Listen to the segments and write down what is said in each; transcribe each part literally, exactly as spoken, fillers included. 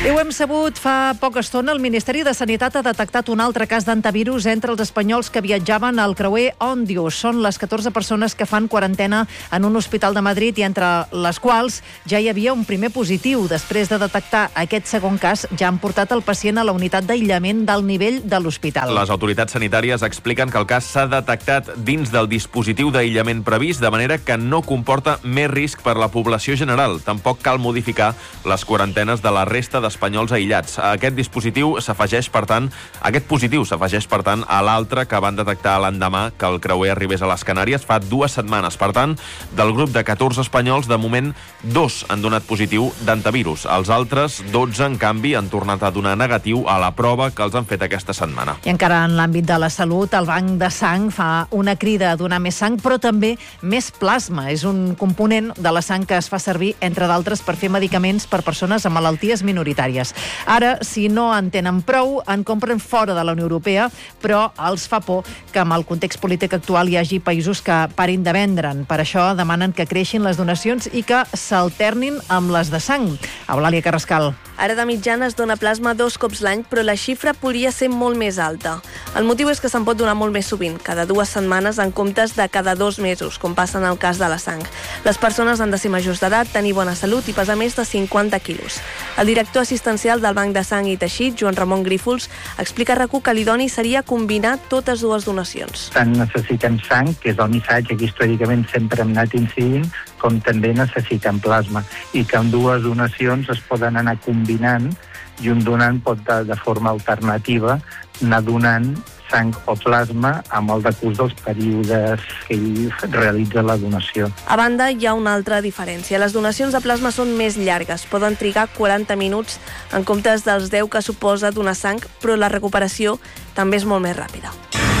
I ho hem sabut fa poca estona. El Ministeri de Sanitat ha detectat un altre cas d'antivirus entre els espanyols que viatjaven al creuer Òndius. Són les catorze persones que fan quarantena en un hospital de Madrid i entre les quals ja hi havia un primer positiu. Després de detectar aquest segon cas, ja han portat el pacient a la unitat d'aïllament d'alt nivell de l'hospital. Les autoritats sanitàries expliquen que el cas s'ha detectat dins del dispositiu d'aïllament previst, de manera que no comporta més risc per la població general. Tampoc cal modificar les quarantenes de la resta d'espanyols aïllats. Aquest dispositiu s'afegeix, per tant, aquest positiu s'afegeix, per tant, a l'altre que van detectar l'endemà que el creuer arribés a les Canàries fa dues setmanes. Per tant, del grup de catorze espanyols, de moment, dos han donat positiu d'antivirus. Els altres, dotze, en canvi, han tornat a donar negatiu a la prova que els han fet aquesta setmana. I encara en l'àmbit de la salut, el Banc de Sang fa una crida a donar més sang, però també més plasma. És un component de la sang que es fa servir, entre d'altres, per fer medicaments per persones amb malalties minoritàries. Ara, si no en tenen prou, en compren fora de la Unió Europea, però els fa por que amb el context polític actual hi hagi països que parin de vendre'n. Per això demanen que creixin les donacions i que s'alternin amb les de sang. Eulàlia Carrascal. Ara de mitjana es dona plasma dos cops l'any, però la xifra podria ser molt més alta. El motiu és que se'n pot donar molt més sovint, cada dues setmanes en comptes de cada dos mesos, com passa en el cas de la sang. Les persones han de ser majors d'edat, tenir bona salut i pesar més de cinquanta quilos. El director assistencial del Banc de Sang i Teixit, Joan Ramon Grífols, explica a RAC1 que l'idoni seria combinar totes dues donacions. Tant necessitem sang, que és el missatge que històricament sempre hem anat incidint, com també necessitem plasma, i que amb dues donacions es poden anar combinant i un donant pot de, de forma alternativa anar donant sang o plasma amb el decurs dels períodes que ell realitza la donació. A banda, hi ha una altra diferència. Les donacions de plasma són més llargues, poden trigar quaranta minuts en comptes dels deu que suposa donar sang, però la recuperació també és molt més ràpida.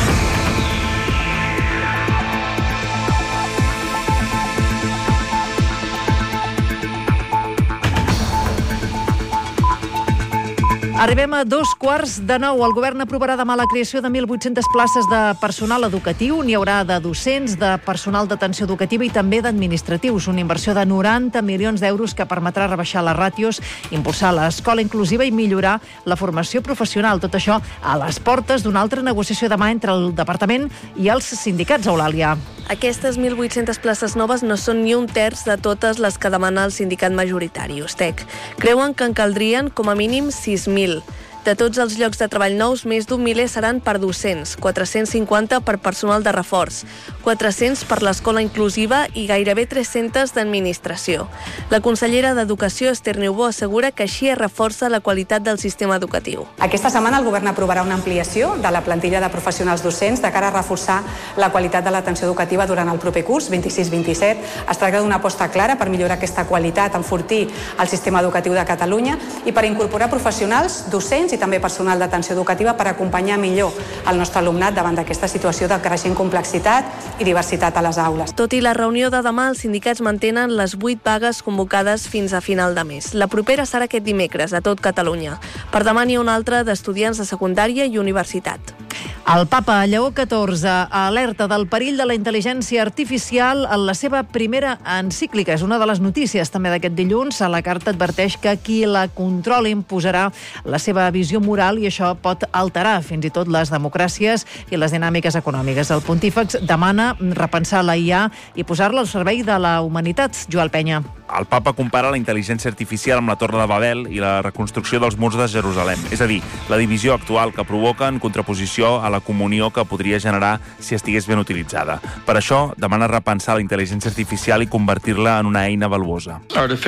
Arribem a dos quarts de nou. El govern aprovarà demà la creació de mil vuit-centes places de personal educatiu. N'hi haurà de docents, de personal d'atenció educativa i també d'administratius. Una inversió de noranta milions d'euros que permetrà rebaixar les ràtios, impulsar l'escola inclusiva i millorar la formació professional. Tot això a les portes d'una altra negociació demà entre el departament i els sindicats, Eulàlia. Aquestes mil vuit-centes places noves no són ni un terç de totes les que demana el sindicat majoritari, Ustec. Creuen que en caldrien com a mínim sis mil. De tots els llocs de treball nous, més d'un miler seran per docents, quatre-cents cinquanta per personal de reforç, quatre-cents per l'escola inclusiva i gairebé tres-centes d'administració. La consellera d'Educació, Esther Niubó, assegura que així es reforça la qualitat del sistema educatiu. Aquesta setmana el govern aprovarà una ampliació de la plantilla de professionals docents de cara a reforçar la qualitat de l'atenció educativa durant el proper curs, vint-i-sis vint-i-set. Es tracta d'una aposta clara per millorar aquesta qualitat, enfortir el sistema educatiu de Catalunya i per incorporar professionals docents i també personal d'atenció educativa per acompanyar millor el nostre alumnat davant d'aquesta situació de creixent complexitat i diversitat a les aules. Tot i la reunió de demà, els sindicats mantenen les vuit vagues convocades fins a final de mes. La propera serà aquest dimecres a tot Catalunya. Per demà n'hi ha una altra d'estudiants de secundària i universitat. El papa Lleó catorze alerta del perill de la intel·ligència artificial en la seva primera encíclica. És una de les notícies també d'aquest dilluns. A la carta adverteix que qui la controla imposarà la seva visió moral i això pot alterar fins i tot les democràcies i les dinàmiques econòmiques. El pontífex demana repensar la I A i posar-la al servei de la humanitat. Joel Penya. El papa compara la intel·ligència artificial amb la Torre de Babel i la reconstrucció dels murs de Jerusalem. És a dir, la divisió actual que provoca en contraposició a la comunió que podria generar si estigués ben utilitzada. Per això, demana repensar la intel·ligència artificial i convertir-la en una eina valuosa.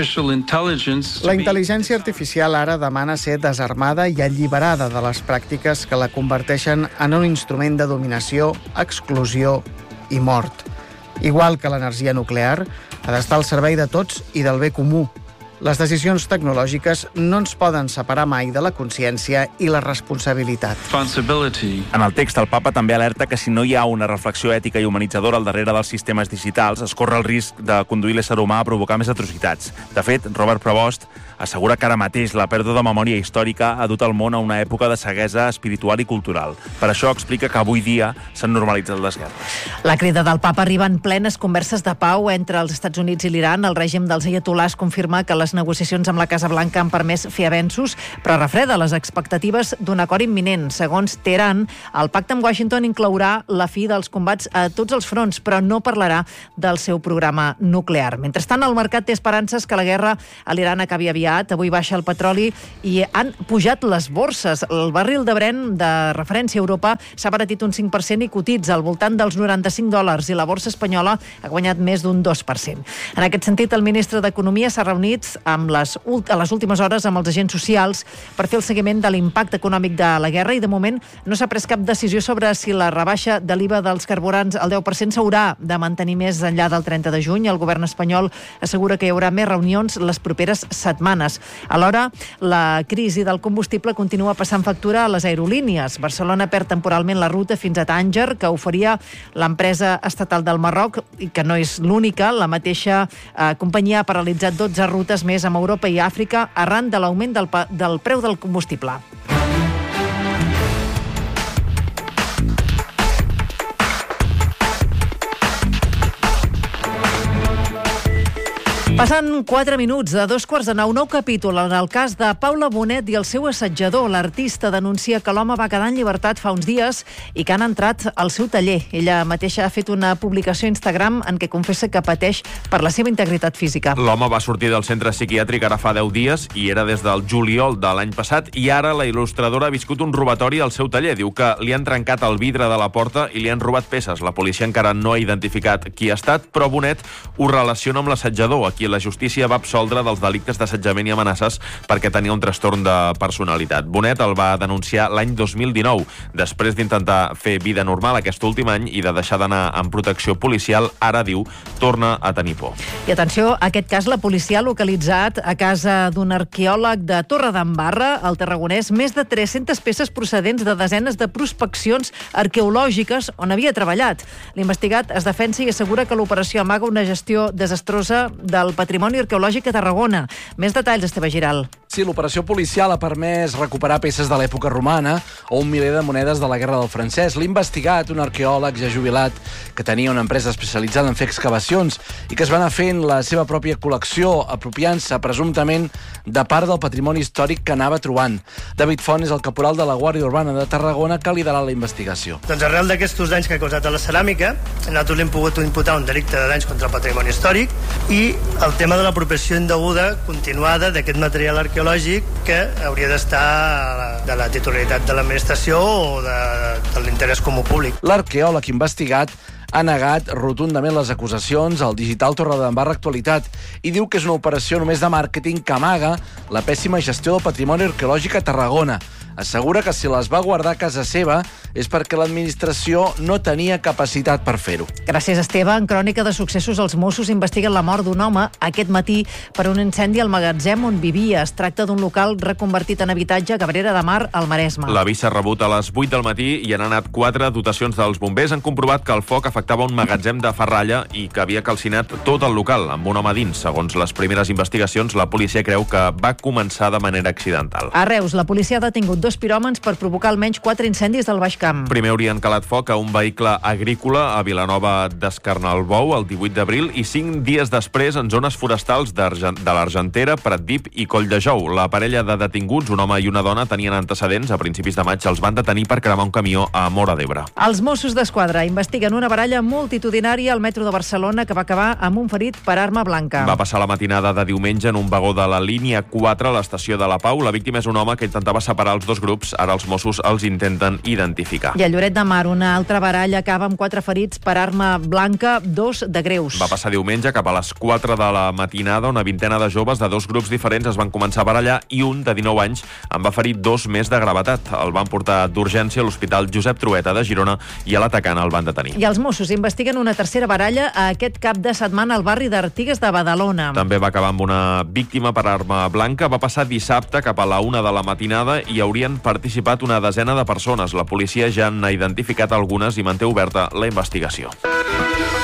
La intel·ligència artificial ara demana ser desarmada i alliberada de les pràctiques que la converteixen en un instrument de dominació, exclusió i mort. Igual que l'energia nuclear, ha d'estar al servei de tots i del bé comú. Les decisions tecnològiques no ens poden separar mai de la consciència i la responsabilitat. En el text, el papa també alerta que si no hi ha una reflexió ètica i humanitzadora al darrere dels sistemes digitals, es corre el risc de conduir l'ésser humà a provocar més atrocitats. De fet, Robert Prevost assegura que ara mateix la pèrdua de memòria històrica ha dut el món a una època de ceguesa espiritual i cultural. Per això explica que avui dia s'han normalitzat les guerres. La crida del papa arriba en plenes converses de pau entre els Estats Units i l'Iran. El règim dels aiatolars confirma que les les negociacions amb la Casa Blanca han permès fer avenços, però refreda les expectatives d'un acord imminent. Segons Teheran, el pacte amb Washington inclourà la fi dels combats a tots els fronts, però no parlarà del seu programa nuclear. Mentrestant, el mercat té esperances que la guerra a l'Iran acabi aviat. Avui baixa el petroli i han pujat les borses. El barril de Brent de referència a Europa s'ha baratit un cinc per cent i cotitza al voltant dels noranta-cinc dòlars i la borsa espanyola ha guanyat més d'un dos per cent. En aquest sentit, el ministre d'Economia s'ha reunit amb les, a les últimes hores amb els agents socials per fer el seguiment de l'impacte econòmic de la guerra i de moment no s'ha pres cap decisió sobre si la rebaixa de l'I V A dels carburants al deu per cent s'haurà de mantenir més enllà del trenta de juny. El govern espanyol assegura que hi haurà més reunions les properes setmanes. Alhora, la crisi del combustible continua passant factura a les aerolínies. Barcelona perd temporalment la ruta fins a Tànger, que oferia l'empresa estatal del Marroc, i que no és l'única. La mateixa eh, companyia ha paralitzat dotze rutes més amb Europa i Àfrica arran de l'augment del, del preu del combustible. Passen quatre minuts de dos quarts de nou, nou capítol en el cas de Paula Bonet i el seu assetjador. L'artista denuncia que l'home va quedar en llibertat fa uns dies i que han entrat al seu taller. Ella mateixa ha fet una publicació a Instagram en què confessa que pateix per la seva integritat física. L'home va sortir del centre psiquiàtric ara fa deu dies i era des del juliol de l'any passat i ara la il·lustradora ha viscut un robatori al seu taller. Diu que li han trencat el vidre de la porta i li han robat peces. La policia encara no ha identificat qui ha estat, però Bonet ho relaciona amb l'assetjador, a qui la justícia va absoldre dels delictes d'assetjament i amenaces perquè tenia un trastorn de personalitat. Bonet el va denunciar l'any dos mil dinou, després d'intentar fer vida normal aquest últim any i de deixar d'anar amb protecció policial. Ara, diu, torna a tenir por. I atenció, aquest cas la policia ha localitzat a casa d'un arqueòleg de Torredembarra, al Tarragonès, més de tres-centes peces procedents de desenes de prospeccions arqueològiques on havia treballat. L'investigat es defensa i assegura que l'operació amaga una gestió desastrosa del patrimoni arqueològic a Tarragona. Més detalls, Esteve Giral. Sí, l'operació policial ha permès recuperar peces de l'època romana o un miler de monedes de la Guerra del Francès. L'investigat, un arqueòleg ja jubilat que tenia una empresa especialitzada en fer excavacions i que es va anar fent la seva pròpia col·lecció, apropiant-se presumptament de part del patrimoni històric que anava trobant. David Font és el caporal de la Guàrdia Urbana de Tarragona que ha liderat la investigació. Doncs arrel d'aquests danys que ha causat a la ceràmica, nosaltres li hem pogut imputar un delicte de danys contra el patrimoni històric i el tema de l'apropiació indeguda continuada d'aquest material arqueològic que hauria d'estar de la titularitat de l'administració o de, de l'interès comú públic. L'arqueòleg investigat ha negat rotundament les acusacions al digital Torredembarra Actualitat i diu que és una operació només de màrqueting que amaga la pèssima gestió del patrimoni arqueològic a Tarragona. Assegura que si les va guardar a casa seva és perquè l'administració no tenia capacitat per fer-ho. Gràcies, Esteve. En Crònica de Successos, els Mossos investiguen la mort d'un home aquest matí per un incendi al magatzem on vivia. Es tracta d'un local reconvertit en habitatge a Cabrera de Mar, al Maresme. L'avís s'ha rebut a les vuit del matí i han anat quatre dotacions dels bombers. Han comprovat que el foc afectava un magatzem de ferralla i que havia calcinat tot el local, amb un home dins. Segons les primeres investigacions, la policia creu que va començar de manera accidental. A Reus, la policia ha detingut dos piròmens per provocar almenys quatre incendis del Baix Camp. Primer haurien calat foc a un vehicle agrícola a Vilanova d'Escarnalbou el divuit d'abril i cinc dies després en zones forestals de l'Argentera, Pratdip i Colldejou. La parella de detinguts, un home i una dona, tenien antecedents. A principis de maig els van detenir per cremar un camió a Móra d'Ebre. Els Mossos d'Esquadra investiguen una baralla multitudinària al metro de Barcelona que va acabar amb un ferit per arma blanca. Va passar la matinada de diumenge en un vagó de la línia quatre a l'estació de la Pau. La víctima és un home que intentava separar els dos grups. Ara els Mossos els intenten identificar. I a Lloret de Mar, una altra baralla acaba amb quatre ferits per arma blanca, dos de greus. Va passar diumenge cap a les quatre de la matinada. Una vintena de joves de dos grups diferents es van començar a barallar i un, de dinou anys, en va ferir dos més de gravetat. El van portar d'urgència a l'Hospital Josep Trueta de Girona i a l'atacant el van detenir. I els Mossos investiguen una tercera baralla a aquest cap de setmana al barri d'Artigues de Badalona. També va acabar amb una víctima per arma blanca. Va passar dissabte cap a la una de la matinada i haurien participat una desena de persones. La policia ja n'ha identificat algunes i manté oberta la investigació.